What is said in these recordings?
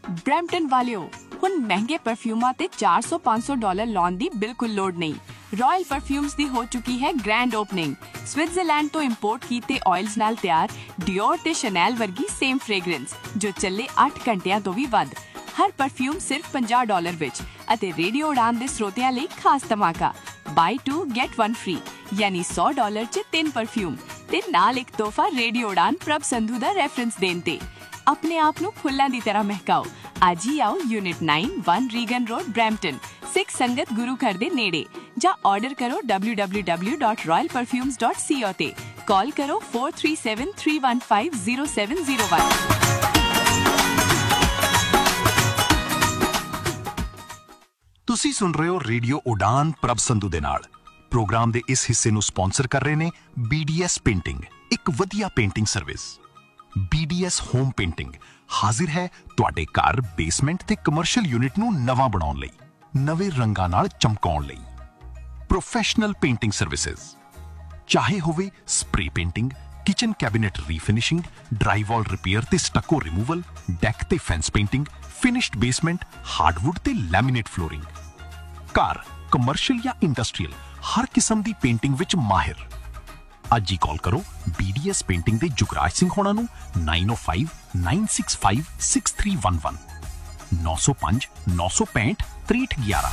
Brampton ਵਾਲਿਓ, ਹੁਣ ਮਹਿੰਗੇ ਪਰਫਿਊਮਾਂ ਤੇ $400-500 ਲਾਉਣ ਦੀ ਬਿਲਕੁਲ ਲੋੜ ਨਹੀਂ। ਰਾਇਲ ਪਰਫਿਊਮਸ ਦੀ ਹੋ ਚੁੱਕੀ ਹੈ ਗ੍ਰੈਂਡ ਓਪਨਿੰਗ। ਸਵਿਟਜ਼ਰਲੈਂਡ ਤੋਂ ਇੰਪੋਰਟ ਕੀਤੇ ਆਇਲਸ ਨਾਲ ਤਿਆਰ ਡਿਓਰ ਤੇ ਸ਼ਨੈਲ ਵਰਗੀ ਸੇਮ ਫ੍ਰੇਗਰੈਂਸ ਜੋ ਚੱਲੇ 8 ਘੰਟਿਆਂ ਤੋਂ ਵੀ ਵੱਧ। ਹਰ ਪਰਫਿਊਮ ਸਿਰਫ $50 ਵਿੱਚ ਅਤੇ ਰੇਡੀਓ ਉਡਾਨ ਦੇ ਸਰੋਤਿਆਂ ਲਈ ਖਾਸ ਧਮਾਕਾ buy 2 get 1 free ਯਾਨੀ $100 'ਚ 3 ਪਰਫਿਊਮ ਤੇ ਨਾਲ ਇੱਕ ਤੋਹਫਾ ਰੇਡੀਓ ਉਡਾਨ ਪ੍ਰਭ ਸੰਧੂ ਦਾ ਰੈਫਰੈਂਸ ਦੇਣ ਤੇ। ਆਪਣੇ ਆਪ ਨੂੰ ਫੁੱਲਾਂ ਦੀ ਤਰ੍ਹਾਂ ਮਹਿਕਾਓ। ਅੱਜ ਹੀ ਆਓ ਯੂਨਿਟ 9 1 ਰੀਗਨ ਰੋਡ ਬਰੈਂਪਟਨ ਸਿੱਖ ਸੰਗਤ ਗੁਰੂ ਘਰ ਦੇ ਨੇੜੇ ਜਾਂ ਆਰਡਰ ਕਰੋ www.royalperfumes.co ਤੇ ਕਾਲ ਕਰੋ 4373150701। ਤੁਸੀਂ ਸੁਣ ਰਹੇ ਹੋ ਰੇਡੀਓ ਉਡਾਨ ਪ੍ਰਭ ਸੰਧੂ ਦੇ ਨਾਲ। ਪ੍ਰੋਗਰਾਮ ਦੇ ਇਸ ਹਿੱਸੇ ਨੂੰ ਸਪਾਂਸਰ ਕਰ ਰਹੇ ਨੇ BDS ਪੇਂਟਿੰਗ, ਇੱਕ ਵਧੀਆ painting service. BDS home painting ਹਾਜ਼ਰ ਹੈ ਤੁਹਾਡੇ ਘਰ, ਬੇਸਮੈਂਟ ਤੇ ਕਮਰਸ਼ੀਅਲ ਯੂਨਿਟ ਨੂੰ ਨਵਾਂ ਬਣਾਉਣ ਲਈ, ਨਵੇਂ ਰੰਗਾਂ ਨਾਲ ਚਮਕਾਉਣ ਲਈ। ਪ੍ਰੋਫੈਸ਼ਨਲ ਪੇਂਟਿੰਗ ਸਰਵਿਸਿਜ਼, ਚਾਹੇ ਹੋਵੇ spray painting, kitchen cabinet ਰੀਫਿਨਿਸ਼ਿੰਗ, ਡਰਾਈਵਾਲ repair ਤੇ ਸਟੱਕੋ ਰਿਮੂਵਲ, ਡੈਕ ਤੇ fence painting, finished basement, hardwood ਤੇ ਲੈਮੀਨੇਟ ਫਲੋਰਿੰਗ। ਘਰ, ਕਮਰਸ਼ੀਅਲ ਜਾਂ ਇੰਡਸਟਰੀਅਲ, ਹਰ ਕਿਸਮ ਦੀ ਪੇਂਟਿੰਗ ਵਿੱਚ ਮਾਹਿਰ। ਅੱਜ ਹੀ ਕਾਲ ਕਰੋ BDS ਪੇਂਟਿੰਗ ਦੇ ਜੁਗਰਾਜ ਸਿੰਘ ਹੋਣਾ ਨੂੰ 9059656311 905 965 6311।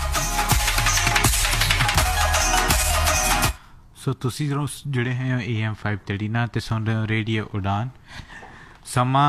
ਸੋ ਤੁਸੀਂ ਜਿਹੜੇ ਹੈ AM 530 ਨਾਲ ਤੇ ਸੁਣ ਰਹੇ ਹੋ ਰੇਡੀਓ ਉਡਾਨ। ਸਮਾਂ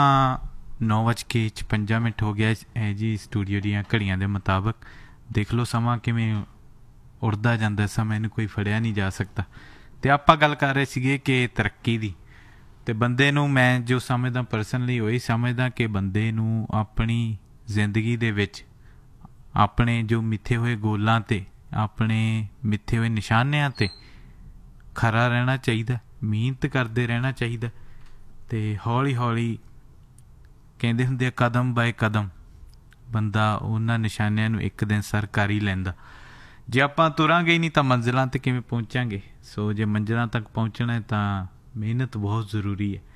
9:56 ਹੋ ਗਿਆ ਹੈ ਜੀ ਸਟੂਡੀਓ ਦੀਆਂ ਘੜੀਆਂ ਦੇ ਮੁਤਾਬਕ। ਦੇਖ ਲਓ ਸਮਾਂ ਕਿਵੇਂ ਉੜਦਾ ਜਾਂਦਾ, ਸਮੇਂ ਨੂੰ ਕੋਈ ਫੜਿਆ ਨਹੀਂ ਜਾ ਸਕਦਾ। ਤੇ ਆਪਾਂ ਗੱਲ ਕਰ ਰਹੇ ਸੀਗੇ ਕਿ ਤਰੱਕੀ ਦੀ, ਤੇ ਬੰਦੇ ਨੂੰ ਮੈਂ ਜੋ ਸਮਝਦਾ ਪਰਸਨਲੀ ਉਹੀ ਸਮਝਦਾ ਕਿ ਬੰਦੇ ਨੂੰ ਆਪਣੀ ਜ਼ਿੰਦਗੀ ਦੇ ਵਿੱਚ ਆਪਣੇ ਜੋ ਮਿੱਥੇ ਹੋਏ ਗੋਲਾਂ ਤੇ ਆਪਣੇ ਮਿੱਥੇ ਹੋਏ ਨਿਸ਼ਾਨਿਆਂ ਤੇ ਖਰਾ ਰਹਿਣਾ ਚਾਹੀਦਾ, ਮਿਹਨਤ ਕਰਦੇ ਰਹਿਣਾ ਚਾਹੀਦਾ। ਤੇ ਹੌਲੀ ਹੌਲੀ ਕਹਿੰਦੇ ਹੁੰਦੇ ਆ ਕਦਮ ਬਾਏ ਕਦਮ ਬੰਦਾ ਉਹਨਾਂ ਨਿਸ਼ਾਨਿਆਂ ਨੂੰ ਇੱਕ ਦਿਨ ਸਰ ਕਰ ਹੀ ਲੈਂਦਾ। ਜੇ ਆਪਾਂ ਤੁਰਾਂਗੇ ਹੀ ਨਹੀਂ ਤਾਂ ਮੰਜ਼ਿਲਾਂ 'ਤੇ ਕਿਵੇਂ ਪਹੁੰਚਾਂਗੇ। ਸੋ ਜੇ ਮੰਜ਼ਿਲਾਂ ਤੱਕ ਪਹੁੰਚਣਾ ਹੈ ਤਾਂ ਮਿਹਨਤ ਬਹੁਤ ਜ਼ਰੂਰੀ ਹੈ।